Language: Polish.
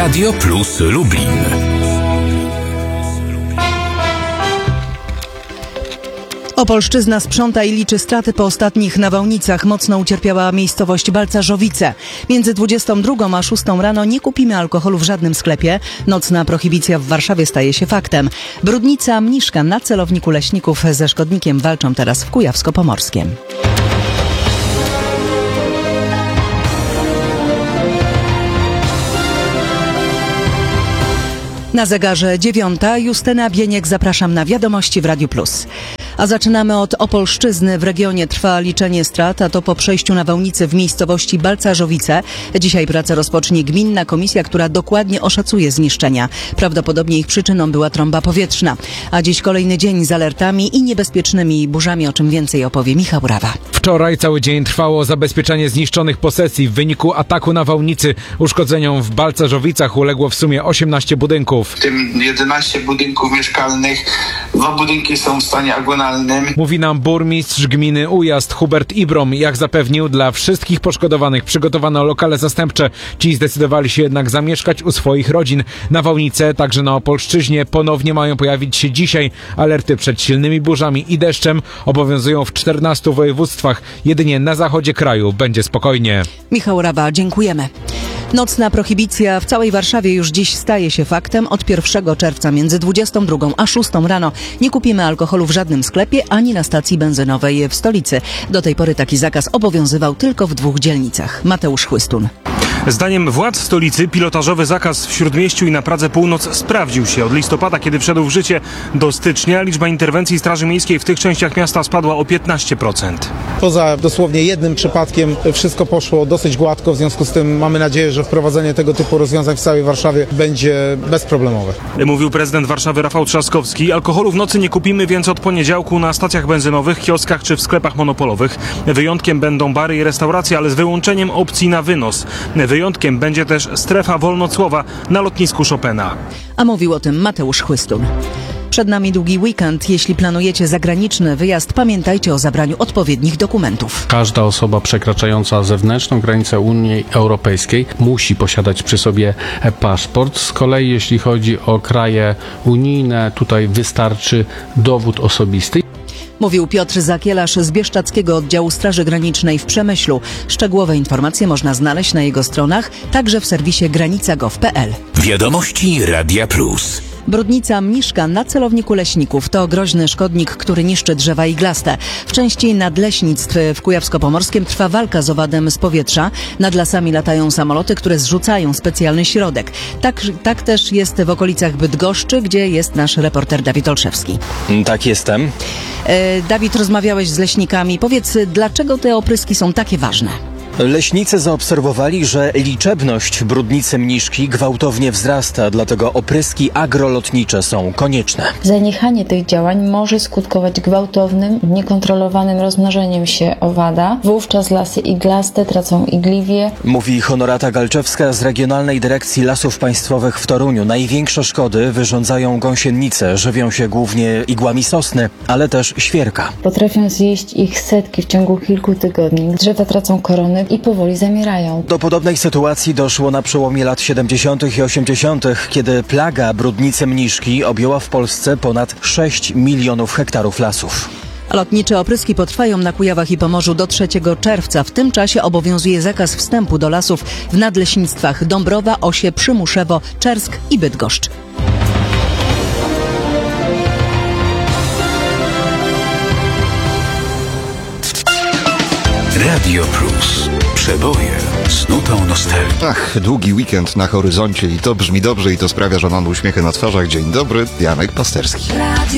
Radio Plus Lublin. Opolszczyzna sprząta i liczy straty po ostatnich nawałnicach. Mocno ucierpiała miejscowość Balcarzowice. Między 22 a 6 rano nie kupimy alkoholu w żadnym sklepie. Nocna prohibicja w Warszawie staje się faktem. Brudnica Mniszka na celowniku leśników ze szkodnikiem walczą teraz w Kujawsko-Pomorskiem. Na zegarze 9. Justyna Bieniek, zapraszam na wiadomości w Radiu Plus. A zaczynamy od Opolszczyzny. W regionie trwa liczenie strat, a to po przejściu nawałnicy w miejscowości Balcarzowice. Dzisiaj pracę rozpocznie gminna komisja, która dokładnie oszacuje zniszczenia. Prawdopodobnie ich przyczyną była trąba powietrzna. A dziś kolejny dzień z alertami i niebezpiecznymi burzami, o czym więcej opowie Michał Rawa. Wczoraj cały dzień trwało zabezpieczanie zniszczonych posesji. W wyniku ataku nawałnicy uszkodzeniom w Balcarzowicach uległo w sumie 18 budynków. W tym 11 budynków mieszkalnych, 2 budynki są w stanie agonalnym. Mówi nam burmistrz gminy Ujazd Hubert Ibrom. Jak zapewnił, dla wszystkich poszkodowanych przygotowano lokale zastępcze. Ci zdecydowali się jednak zamieszkać u swoich rodzin. Nawałnice, także na Opolszczyźnie, ponownie mają pojawić się dzisiaj. Alerty przed silnymi burzami i deszczem obowiązują w 14 województwach. Jedynie na zachodzie kraju będzie spokojnie. Michał Rawa, dziękujemy. Nocna prohibicja w całej Warszawie już dziś staje się faktem. Od 1 czerwca między 22 a 6 rano nie kupimy alkoholu w żadnym sklepie ani na stacji benzynowej w stolicy. Do tej pory taki zakaz obowiązywał tylko w 2 dzielnicach. Mateusz Chłystun. Zdaniem władz stolicy pilotażowy zakaz w Śródmieściu i na Pradze Północ sprawdził się. Od listopada, kiedy wszedł w życie, do stycznia liczba interwencji Straży Miejskiej w tych częściach miasta spadła o 15%. Poza dosłownie jednym przypadkiem wszystko poszło dosyć gładko, w związku z tym mamy nadzieję, że wprowadzenie tego typu rozwiązań w całej Warszawie będzie bezproblemowe. Mówił prezydent Warszawy Rafał Trzaskowski. Alkoholu w nocy nie kupimy więc od poniedziałku na stacjach benzynowych, kioskach czy w sklepach monopolowych. Wyjątkiem będą bary i restauracje, ale z wyłączeniem opcji na wynos. Wyjątkiem będzie też strefa wolnocłowa na lotnisku Chopina. A mówił o tym Mateusz Chłystun. Przed nami długi weekend. Jeśli planujecie zagraniczny wyjazd, pamiętajcie o zabraniu odpowiednich dokumentów. Każda osoba przekraczająca zewnętrzną granicę Unii Europejskiej musi posiadać przy sobie paszport. Z kolei jeśli chodzi o kraje unijne, tutaj wystarczy dowód osobisty. Mówił Piotr Zakielarz z Bieszczadzkiego Oddziału Straży Granicznej w Przemyślu. Szczegółowe informacje można znaleźć na jego stronach, także w serwisie granica.gov.pl. Wiadomości Radia Plus. Brudnica Mniszka na celowniku leśników to groźny szkodnik, który niszczy drzewa iglaste. W części nadleśnictw w Kujawsko-Pomorskim trwa walka z owadem z powietrza. Nad lasami latają samoloty, które zrzucają specjalny środek. Tak też jest w okolicach Bydgoszczy, gdzie jest nasz reporter Dawid Olszewski. Tak, jestem. Dawid, rozmawiałeś z leśnikami. Powiedz, dlaczego te opryski są takie ważne? Leśnicy zaobserwowali, że liczebność brudnicy Mniszki gwałtownie wzrasta, dlatego opryski agrolotnicze są konieczne. Zaniechanie tych działań może skutkować gwałtownym, niekontrolowanym rozmnożeniem się owada. Wówczas lasy iglaste tracą igliwie. Mówi Honorata Galczewska z Regionalnej Dyrekcji Lasów Państwowych w Toruniu. Największe szkody wyrządzają gąsienice. Żywią się głównie igłami sosny, ale też świerka. Potrafią zjeść ich setki w ciągu kilku tygodni. Drzewa tracą korony i powoli zamierają. Do podobnej sytuacji doszło na przełomie lat 70. i 80., kiedy plaga brudnicy Mniszki objęła w Polsce ponad 6 milionów hektarów lasów. Lotnicze opryski potrwają na Kujawach i Pomorzu do 3 czerwca. W tym czasie obowiązuje zakaz wstępu do lasów w nadleśnictwach Dąbrowa, Osie, Przymuszewo, Czersk i Bydgoszcz. Radio Plus. Przeboje z nutą nostalgii. Ach, długi weekend na horyzoncie i to brzmi dobrze i to sprawia, że mam uśmiechy na twarzach. Dzień dobry, Janek Pasterski.